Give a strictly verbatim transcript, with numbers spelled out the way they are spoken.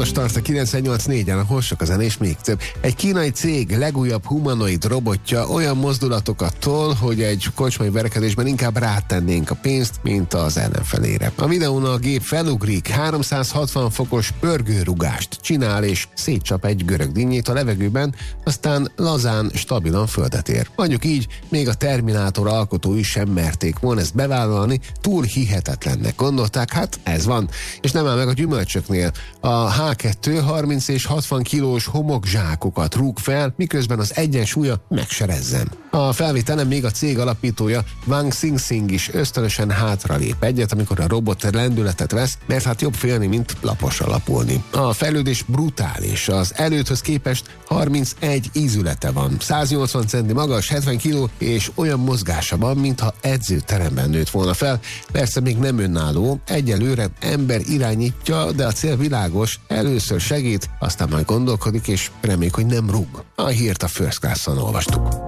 János tart a kilencvennyolc négyen, ahol sok a zenés még több. Egy kínai cég legújabb humanoid robotja olyan mozdulatokat tol, hogy egy kocsmai verekedésben inkább rátennénk a pénzt, mint az ellenfelére. A videón a gép felugrik, háromszázhatvan fokos pörgőrugást csinál, és szétcsap egy görög dinnyét a levegőben, aztán lazán, stabilan földet ér. Mondjuk így, még a Terminátor alkotói sem merték volna ezt bevállalni, túl hihetetlennek gondolták, hát ez van. És nem áll meg a gyümölcsöknél. A há kettő harminc és hatvan kilós homokzsákokat rúg fel, miközben az egyensúlya meg se rezzen. A felvételen még a cég alapítója Wang Xingxing is ösztönösen hátralép egyet, amikor a robot lendületet vesz, mert hát jobb félni, mint laposra lapulni. A fejlődés brutális, az elődhöz képest harmincegy ízülete van, száznyolcvan centi magas, hetven kiló, és olyan mozgása van, mintha edzőteremben nőtt volna fel. Persze még nem önálló, egyelőre ember irányítja, de a cél világos, először segít, aztán majd gondolkodik, és reméljük, hogy nem rúg. A hírt a First Class-on olvastuk.